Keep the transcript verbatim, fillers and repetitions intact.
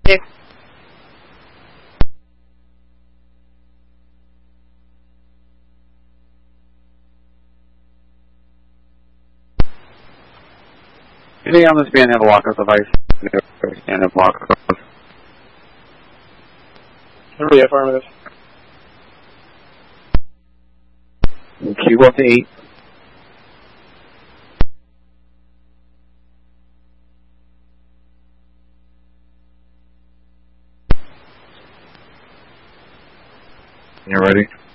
Six. Anything on this being a block of device and a block of Three affirmative. Q up to eight. You ready?